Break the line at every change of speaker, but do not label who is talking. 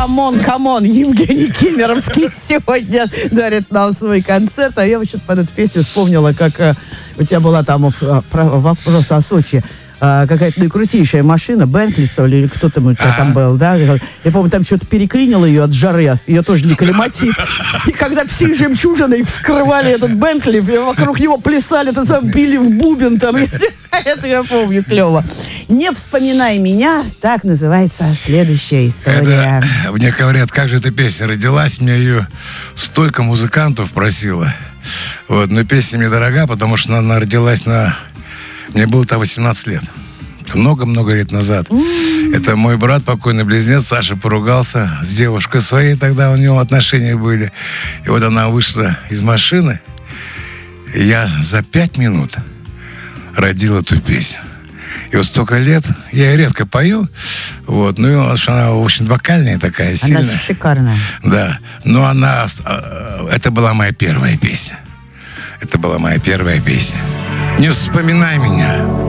камон, Евгений Кемеровский сегодня дарит нам свой концерт. А я вообще под эту песню вспомнила, как у тебя была там вопрос о Сочи. Какая-то наикрутейшая машина, Бентли, что ли, или кто там у тебя там был, да? Я помню, там что-то переклинило ее от жары, ее тоже не климатит. И когда все жемчужиной вскрывали этот Бентли, вокруг него плясали, били в бубен там. Это я помню, клево. «Не вспоминай меня», так называется следующая история.
Мне говорят, как же эта песня родилась, мне ее столько музыкантов просило. Вот, но песня мне дорога, потому что она родилась Мне было-то 18 лет. Много-много лет назад. Это мой брат, покойный близнец, Саша, поругался с девушкой своей, тогда у него отношения были. И вот она вышла из машины, и я за 5 минут родил эту песню. И вот столько лет, я ее редко пою, вот, ну, она очень вокальная такая, сильная.
Она шикарная.
Да, но это была моя первая песня. Это была моя первая песня. «Не вспоминай меня».